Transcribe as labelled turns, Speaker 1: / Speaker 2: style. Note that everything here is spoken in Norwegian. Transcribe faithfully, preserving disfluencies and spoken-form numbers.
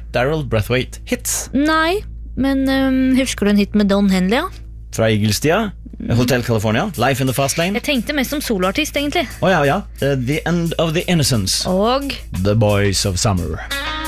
Speaker 1: Daryl Braithwaite hits?
Speaker 2: Nei, men um, husker du en hit med Don Henley? Ja?
Speaker 1: Fra Eagle-tida, Hotel California, Life in the Fast Lane.
Speaker 2: Jeg tenkte mest som soloartist egentlig.
Speaker 1: Å oh, ja, ja, uh, The End of the Innocence.
Speaker 2: Og
Speaker 1: The Boys of Summer.